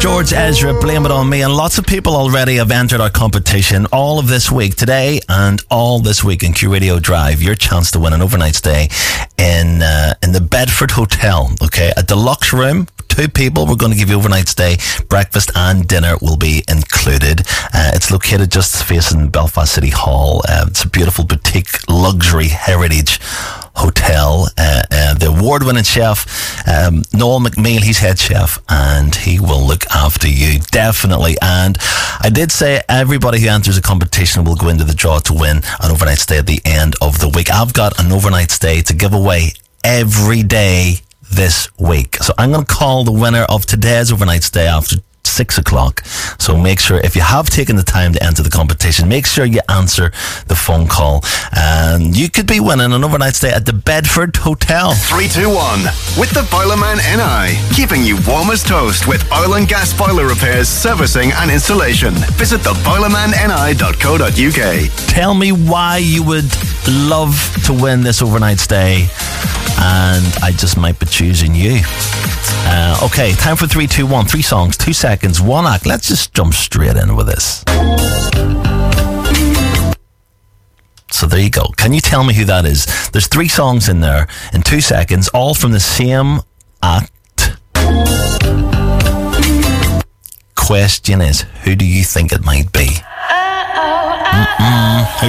George Ezra, Blame It On Me, and lots of people already have entered our competition all of this week, today and all this week in Q Radio Drive. Your chance to win an overnight stay in the Bedford Hotel, okay? A deluxe room, 2 people. We're going to give you overnight stay. Breakfast and dinner will be included. It's located just facing Belfast City Hall. It's a beautiful boutique luxury heritage hotel. The award-winning chef, Noel McMeal, he's head chef, and he will look after you, definitely. And I did say everybody who enters a competition will go into the draw to win an overnight stay at the end of the week. I've got an overnight stay to give away every day this week. So I'm going to call the winner of today's overnight stay after 6 o'clock. So make sure, if you have taken the time to enter the competition, make sure you answer the phone call, and you could be winning an overnight stay at the Bedford Hotel. 321 with the Boilerman NI, keeping you warm as toast with oil and gas boiler repairs, servicing and installation. Visit theboilermanni.co.uk. Tell me why you would love to win this overnight stay, and I just might be choosing you. Okay, time for 3, 2, 1. 3 songs, 2 seconds, 1 act. Let's just jump straight in with this. So there you go. Can you tell me who that is? There's 3 songs in there in 2 seconds, all from the same act. Question is, who do you think it might be?